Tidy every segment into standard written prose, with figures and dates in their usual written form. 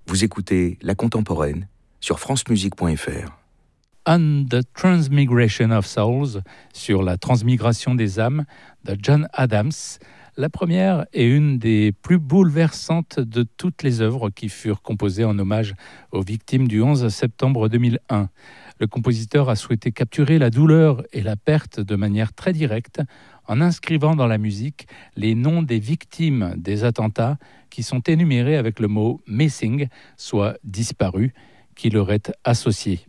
Vous écoutez La Contemporaine sur francemusique.fr. On the Transmigration of Souls, sur la transmigration des âmes, de John Adams. La première est une des plus bouleversantes de toutes les œuvres qui furent composées en hommage aux victimes du 11 septembre 2001. Le compositeur a souhaité capturer la douleur et la perte de manière très directe en inscrivant dans la musique les noms des victimes des attentats qui sont énumérés avec le mot « missing », soit « disparu », qui leur est associé.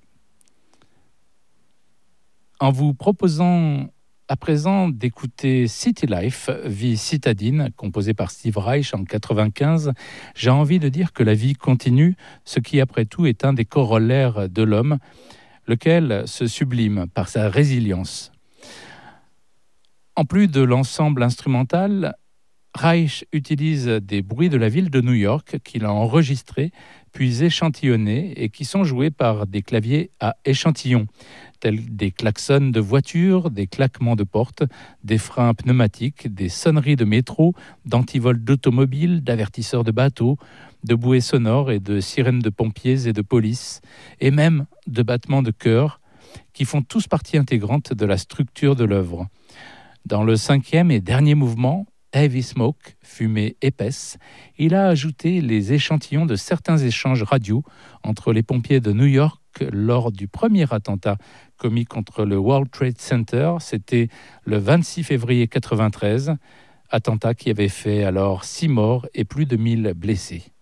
En vous proposant à présent d'écouter City Life, Vie citadine, composée par Steve Reich en 1995, j'ai envie de dire que la vie continue, ce qui après tout est un des corollaires de l'homme, lequel se sublime par sa résilience. En plus de l'ensemble instrumental, Reich utilise des bruits de la ville de New York qu'il a enregistrés, puis échantillonnés et qui sont joués par des claviers à échantillons, tels des klaxons de voitures, des claquements de portes, des freins pneumatiques, des sonneries de métro, d'antivols d'automobiles, d'avertisseurs de bateaux, de bouées sonores et de sirènes de pompiers et de police, et même de battements de cœur, qui font tous partie intégrante de la structure de l'œuvre. Dans le 5e et dernier mouvement, Heavy Smoke, fumée épaisse, il a ajouté les échantillons de certains échanges radio entre les pompiers de New York lors du premier attentat commis contre le World Trade Center. C'était le 26 février 1993, attentat qui avait fait alors 6 morts et plus de 1000 blessés.